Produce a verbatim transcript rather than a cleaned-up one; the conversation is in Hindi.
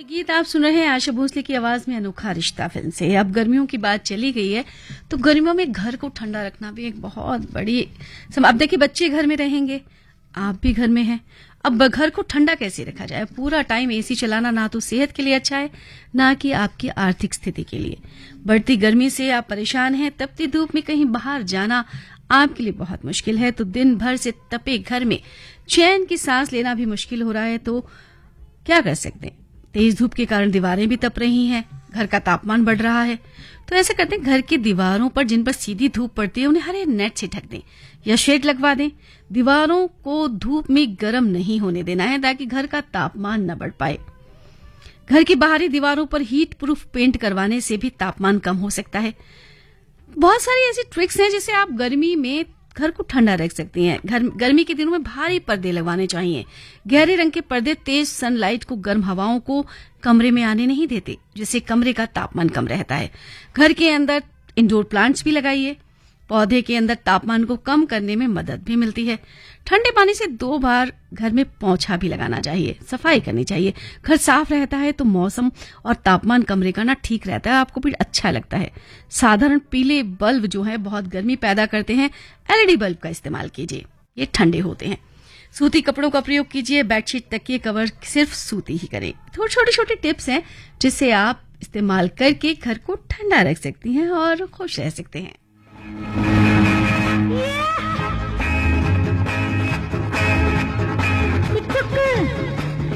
गीत आप सुन रहे हैं आशा भोसले की आवाज में अनोखा रिश्ता फिल्म से। अब गर्मियों की बात चली गई है तो गर्मियों में घर को ठंडा रखना भी एक बहुत बड़ी सम... अब देखिए बच्चे घर में रहेंगे, आप भी घर में हैं। अब घर को ठंडा कैसे रखा जाए? पूरा टाइम एसी चलाना ना तो सेहत के लिए अच्छा है ना कि आपकी आर्थिक स्थिति के लिए। बढ़ती गर्मी से आप परेशान हैं, तपती धूप में कहीं बाहर जाना आपके लिए बहुत मुश्किल है, तो दिन भर से तपे घर में चैन की सांस लेना भी मुश्किल हो रहा है, तो क्या कर सकते हैं? तेज धूप के कारण दीवारें भी तप रही हैं, घर का तापमान बढ़ रहा है, तो ऐसा करते हैं घर की दीवारों पर जिन पर सीधी धूप पड़ती है उन्हें हरे नेट से ढक दें या शेड लगवा दें। दीवारों को धूप में गर्म नहीं होने देना है ताकि घर का तापमान न बढ़ पाए। घर की बाहरी दीवारों पर हीट प्रूफ पेंट करवाने से भी तापमान कम हो सकता है। बहुत सारी ऐसी ट्रिक्स हैं जिससे आप गर्मी में घर को ठंडा रख सकती हैं। घर गर्मी के दिनों में भारी पर्दे लगवाने चाहिए। गहरे रंग के पर्दे तेज सनलाइट को, गर्म हवाओं को कमरे में आने नहीं देते, जिससे कमरे का तापमान कम रहता है। घर के अंदर इंडोर प्लांट्स भी लगाइए। पौधे के अंदर तापमान को कम करने में मदद भी मिलती है। ठंडे पानी से दो बार घर में पोंछा भी लगाना चाहिए, सफाई करनी चाहिए। घर साफ रहता है तो मौसम और तापमान कमरे का ना ठीक रहता है, आपको भी अच्छा लगता है। साधारण पीले बल्ब जो है बहुत गर्मी पैदा करते हैं, एलईडी बल्ब का इस्तेमाल कीजिए, ये ठंडे होते हैं। सूती कपड़ों का प्रयोग कीजिए, बेडशीट तकिए कवर सिर्फ सूती ही करें। थोड़ी छोटी छोटी टिप्स हैं जिससे आप इस्तेमाल करके घर को ठंडा रख सकती हैं और खुश रह सकते हैं।